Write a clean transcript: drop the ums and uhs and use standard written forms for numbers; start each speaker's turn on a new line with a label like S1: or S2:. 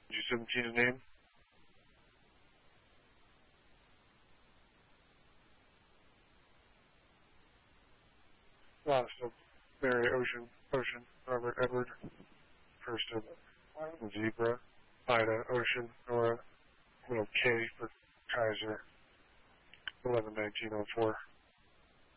S1: G17 a name? Last of Mary, Ocean, Robert, Edward. First of Zebra, Ida, Ocean, Nora, little K for Kaiser, 11/19/04.